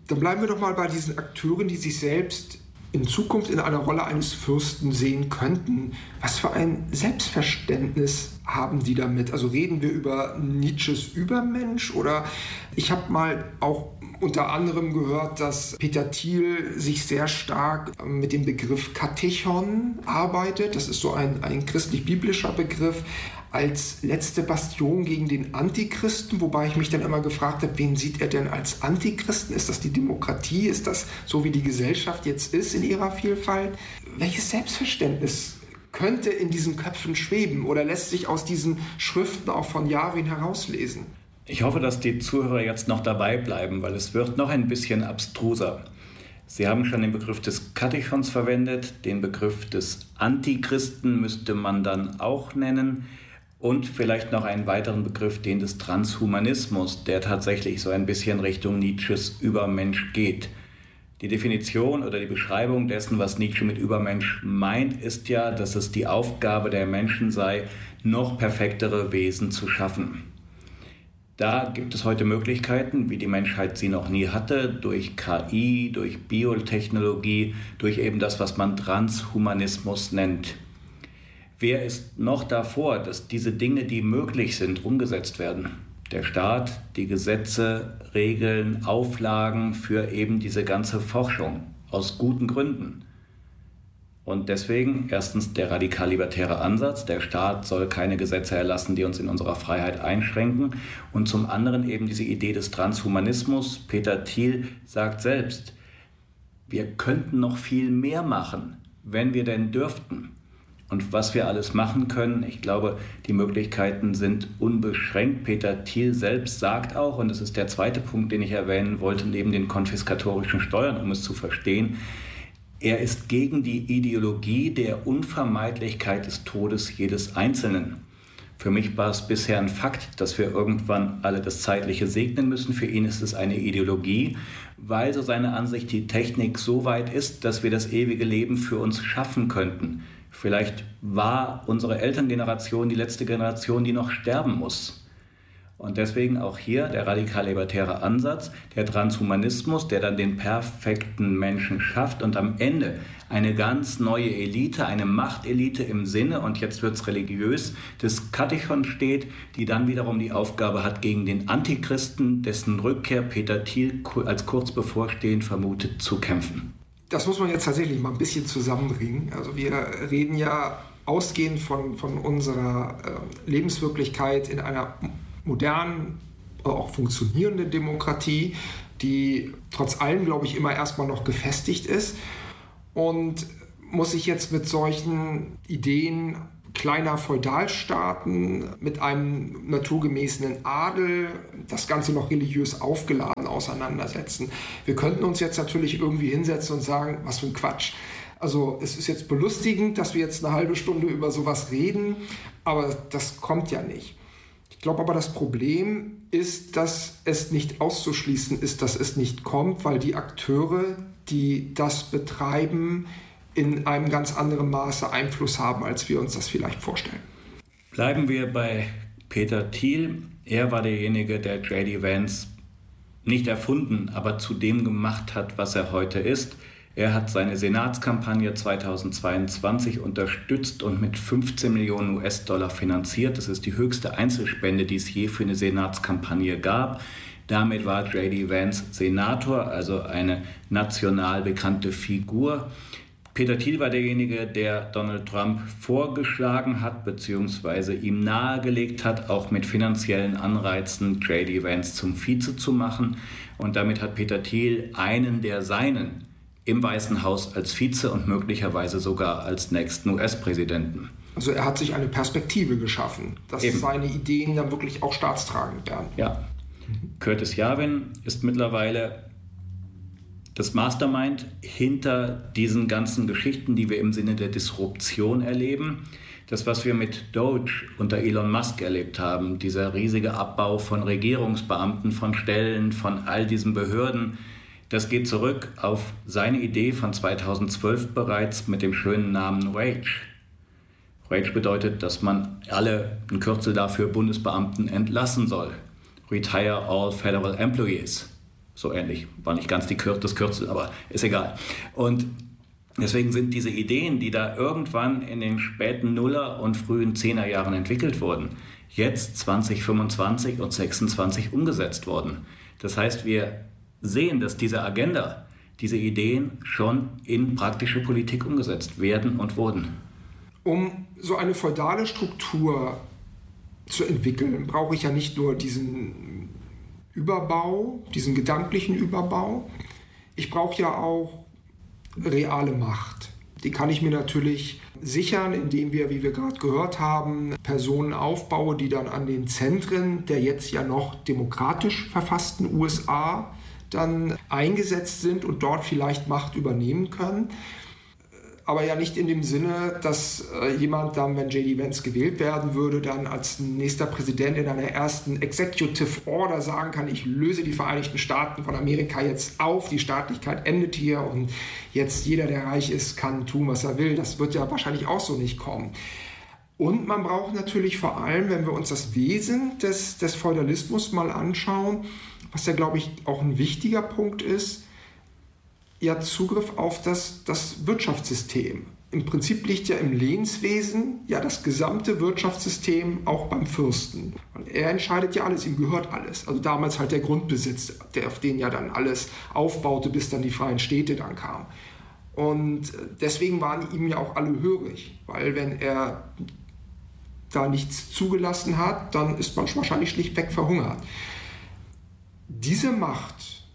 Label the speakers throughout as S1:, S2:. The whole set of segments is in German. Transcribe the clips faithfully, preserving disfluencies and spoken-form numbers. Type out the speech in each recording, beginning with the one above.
S1: Dann bleiben wir doch mal bei diesen Akteuren, die sich selbst in Zukunft in einer Rolle eines Fürsten sehen könnten. Was für ein Selbstverständnis haben die damit? Also reden wir über Nietzsches Übermensch? Oder ich habe mal auch unter anderem gehört, dass Peter Thiel sich sehr stark mit dem Begriff Katechon arbeitet. Das ist so ein, ein christlich-biblischer Begriff als letzte Bastion gegen den Antichristen, wobei ich mich dann immer gefragt habe, wen sieht er denn als Antichristen? Ist das die Demokratie? Ist das so, wie die Gesellschaft jetzt ist in ihrer Vielfalt? Welches Selbstverständnis könnte in diesen Köpfen schweben oder lässt sich aus diesen Schriften auch von Jahwin herauslesen?
S2: Ich hoffe, dass die Zuhörer jetzt noch dabei bleiben, weil es wird noch ein bisschen abstruser. Sie haben schon den Begriff des Katechons verwendet, den Begriff des Antichristen müsste man dann auch nennen. Und vielleicht noch einen weiteren Begriff, den des Transhumanismus, der tatsächlich so ein bisschen Richtung Nietzsches Übermensch geht. Die Definition oder die Beschreibung dessen, was Nietzsche mit Übermensch meint, ist ja, dass es die Aufgabe der Menschen sei, noch perfektere Wesen zu schaffen. Da gibt es heute Möglichkeiten, wie die Menschheit sie noch nie hatte, durch K I, durch Biotechnologie, durch eben das, was man Transhumanismus nennt. Wer ist noch davor, dass diese Dinge, die möglich sind, umgesetzt werden? Der Staat, die Gesetze, Regeln, Auflagen für eben diese ganze Forschung, aus guten Gründen. Und deswegen erstens der radikal-libertäre Ansatz, der Staat soll keine Gesetze erlassen, die uns in unserer Freiheit einschränken. Und zum anderen eben diese Idee des Transhumanismus. Peter Thiel sagt selbst, wir könnten noch viel mehr machen, wenn wir denn dürften. Und was wir alles machen können, ich glaube, die Möglichkeiten sind unbeschränkt. Peter Thiel selbst sagt auch, und das ist der zweite Punkt, den ich erwähnen wollte, neben den konfiskatorischen Steuern, um es zu verstehen, er ist gegen die Ideologie der Unvermeidlichkeit des Todes jedes Einzelnen. Für mich war es bisher ein Fakt, dass wir irgendwann alle das Zeitliche segnen müssen. Für ihn ist es eine Ideologie, weil so seine Ansicht die Technik so weit ist, dass wir das ewige Leben für uns schaffen könnten. Vielleicht war unsere Elterngeneration die letzte Generation, die noch sterben muss. Und deswegen auch hier der radikal-libertäre Ansatz, der Transhumanismus, der dann den perfekten Menschen schafft und am Ende eine ganz neue Elite, eine Machtelite im Sinne, und jetzt wird es religiös, des Katechon steht, die dann wiederum die Aufgabe hat, gegen den Antichristen, dessen Rückkehr Peter Thiel als kurz bevorstehend vermutet, zu kämpfen.
S1: Das muss man jetzt tatsächlich mal ein bisschen zusammenbringen. Also wir reden ja ausgehend von, von unserer äh, Lebenswirklichkeit in einer modernen, auch funktionierenden Demokratie, die trotz allem, glaube ich, immer erstmal noch gefestigt ist und muss sich jetzt mit solchen Ideen kleiner Feudalstaaten mit einem naturgemäßen Adel, das Ganze noch religiös aufgeladen auseinandersetzen. Wir könnten uns jetzt natürlich irgendwie hinsetzen und sagen, was für ein Quatsch. Also es ist jetzt belustigend, dass wir jetzt eine halbe Stunde über sowas reden, aber das kommt ja nicht. Ich glaube aber, das Problem ist, dass es nicht auszuschließen ist, dass es nicht kommt, weil die Akteure, die das betreiben, in einem ganz anderen Maße Einfluss haben, als wir uns das vielleicht vorstellen.
S2: Bleiben wir bei Peter Thiel. Er war derjenige, der J D Vance nicht erfunden, aber zu dem gemacht hat, was er heute ist. Er hat seine Senatskampagne zweitausendzweiundzwanzig unterstützt und mit fünfzehn Millionen U S-Dollar finanziert. Das ist die höchste Einzelspende, die es je für eine Senatskampagne gab. Damit war J D Vance Senator, also eine national bekannte Figur. Peter Thiel war derjenige, der Donald Trump vorgeschlagen hat, beziehungsweise ihm nahegelegt hat, auch mit finanziellen Anreizen J D Vance zum Vize zu machen. Und damit hat Peter Thiel einen der Seinen im Weißen Haus als Vize und möglicherweise sogar als nächsten U S-Präsidenten.
S1: Also er hat sich eine Perspektive geschaffen, dass Eben. seine Ideen dann wirklich auch staatstragend werden.
S2: Ja. Mhm. Curtis Yarvin ist mittlerweile das Mastermind hinter diesen ganzen Geschichten, die wir im Sinne der Disruption erleben. Das, was wir mit Doge unter Elon Musk erlebt haben, dieser riesige Abbau von Regierungsbeamten, von Stellen, von all diesen Behörden, das geht zurück auf seine Idee von zweitausendzwölf bereits mit dem schönen Namen Rage. Rage bedeutet, dass man alle, ein Kürzel dafür, Bundesbeamten entlassen soll. Retire all federal employees. So ähnlich. War nicht ganz die Kür- das Kürzel, aber ist egal. Und deswegen sind diese Ideen, die da irgendwann in den späten Nuller- und frühen Zehnerjahren entwickelt wurden, jetzt zwanzig fünfundzwanzig und sechsundzwanzig umgesetzt worden. Das heißt, wir sehen, dass diese Agenda, diese Ideen schon in praktische Politik umgesetzt werden und wurden.
S1: Um so eine feudale Struktur zu entwickeln, brauche ich ja nicht nur diesen Überbau, diesen gedanklichen Überbau. Ich brauche ja auch reale Macht. Die kann ich mir natürlich sichern, indem wir, wie wir gerade gehört haben, Personen aufbauen, die dann an den Zentren der jetzt ja noch demokratisch verfassten U S A dann eingesetzt sind und dort vielleicht Macht übernehmen können. Aber ja nicht in dem Sinne, dass äh, jemand dann, wenn J D Vance gewählt werden würde, dann als nächster Präsident in einer ersten Executive Order sagen kann, ich löse die Vereinigten Staaten von Amerika jetzt auf, die Staatlichkeit endet hier und jetzt jeder, der reich ist, kann tun, was er will. Das wird ja wahrscheinlich auch so nicht kommen. Und man braucht natürlich vor allem, wenn wir uns das Wesen des, des Feudalismus mal anschauen, was ja, glaube ich, auch ein wichtiger Punkt ist, ja Zugriff auf das, das Wirtschaftssystem. Im Prinzip liegt ja im Lehnswesen ja das gesamte Wirtschaftssystem auch beim Fürsten. Und er entscheidet ja alles, ihm gehört alles. Also damals halt der Grundbesitz, der, auf den ja dann alles aufbaute, bis dann die freien Städte dann kamen. Und deswegen waren ihm ja auch alle hörig, weil wenn er da nichts zugelassen hat, dann ist man wahrscheinlich schlichtweg verhungert. Diese Macht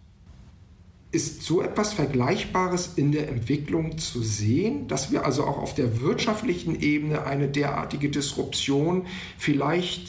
S1: ist so etwas Vergleichbares in der Entwicklung zu sehen, dass wir also auch auf der wirtschaftlichen Ebene eine derartige Disruption vielleicht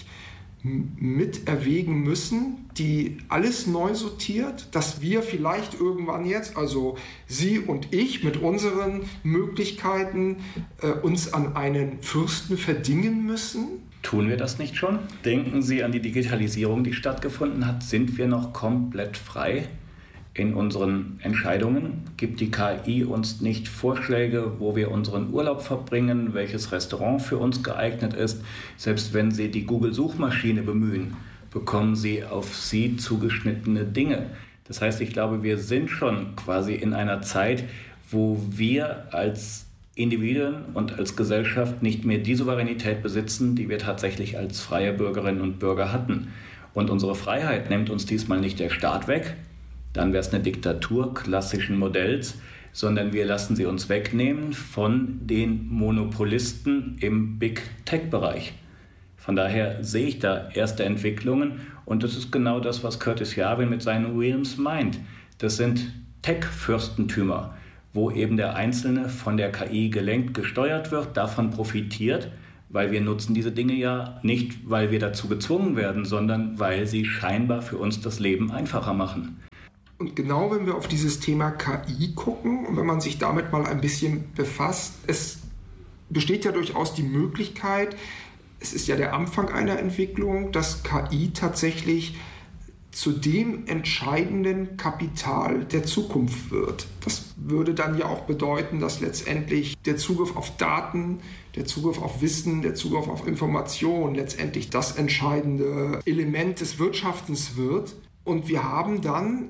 S1: mit erwägen müssen, die alles neu sortiert, dass wir vielleicht irgendwann jetzt, also Sie und ich mit unseren Möglichkeiten, äh, uns an einen Fürsten verdingen müssen?
S2: Tun wir das nicht schon? Denken Sie an die Digitalisierung, die stattgefunden hat. Sind wir noch komplett frei in unseren Entscheidungen? Gibt die K I uns nicht Vorschläge, wo wir unseren Urlaub verbringen, welches Restaurant für uns geeignet ist? Selbst wenn Sie die Google-Suchmaschine bemühen, bekommen Sie auf Sie zugeschnittene Dinge. Das heißt, ich glaube, wir sind schon quasi in einer Zeit, wo wir als Individuen und als Gesellschaft nicht mehr die Souveränität besitzen, die wir tatsächlich als freie Bürgerinnen und Bürger hatten. Und unsere Freiheit nimmt uns diesmal nicht der Staat weg, dann wäre es eine Diktatur klassischen Modells, sondern wir lassen sie uns wegnehmen von den Monopolisten im Big-Tech-Bereich. Von daher sehe ich da erste Entwicklungen und das ist genau das, was Curtis Yarvin mit seinen Realms meint. Das sind Tech-Fürstentümer, wo eben der Einzelne von der K I gelenkt gesteuert wird, davon profitiert, weil wir nutzen diese Dinge ja nicht, weil wir dazu gezwungen werden, sondern weil sie scheinbar für uns das Leben einfacher machen.
S1: Und genau wenn wir auf dieses Thema K I gucken und wenn man sich damit mal ein bisschen befasst, es besteht ja durchaus die Möglichkeit, es ist ja der Anfang einer Entwicklung, dass K I tatsächlich zu dem entscheidenden Kapital der Zukunft wird. Das würde dann ja auch bedeuten, dass letztendlich der Zugriff auf Daten, der Zugriff auf Wissen, der Zugriff auf Information letztendlich das entscheidende Element des Wirtschaftens wird. Und wir haben dann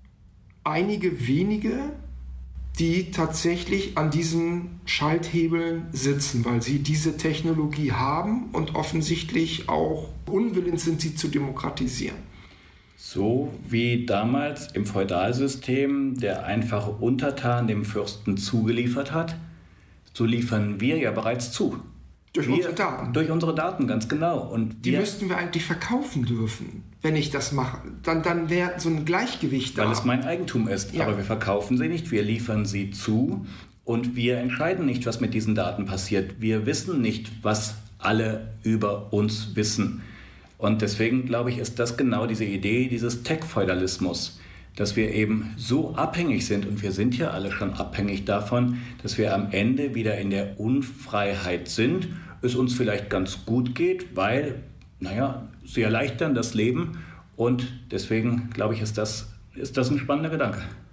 S1: einige wenige, die tatsächlich an diesen Schalthebeln sitzen, weil sie diese Technologie haben und offensichtlich auch unwillens sind, sie zu demokratisieren.
S2: So wie damals im Feudalsystem der einfache Untertan dem Fürsten zugeliefert hat, so liefern wir ja bereits zu.
S1: Durch
S2: wir,
S1: unsere Daten.
S2: Durch unsere Daten, ganz genau. Und
S1: die
S2: wir,
S1: müssten wir eigentlich verkaufen dürfen, wenn ich das mache. Dann, dann wäre so ein Gleichgewicht da.
S2: Weil es mein Eigentum ist. Ja. Aber wir verkaufen sie nicht, wir liefern sie zu und wir entscheiden nicht, was mit diesen Daten passiert. Wir wissen nicht, was alle über uns wissen. Und deswegen, glaube ich, ist das genau diese Idee dieses Tech-Feudalismus, dass wir eben so abhängig sind, und wir sind ja alle schon abhängig davon, dass wir am Ende wieder in der Unfreiheit sind, es uns vielleicht ganz gut geht, weil, naja, sie erleichtern das Leben und deswegen, glaube ich, ist das, ist das ein spannender Gedanke.